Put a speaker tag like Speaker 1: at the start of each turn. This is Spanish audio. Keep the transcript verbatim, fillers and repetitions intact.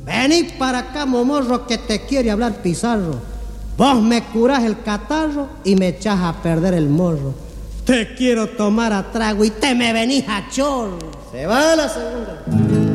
Speaker 1: Vení para acá, momorro, que te quiere hablar Pizarro. Vos me curás el catarro y me echás a perder el morro. Te quiero tomar a trago y te me venís a chorro.
Speaker 2: Se va la segunda.